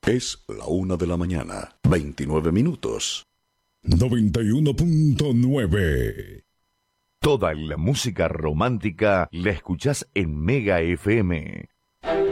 Es la 1 de la mañana, 29 minutos. 91.9. Toda la música romántica la escuchás en Mega FM.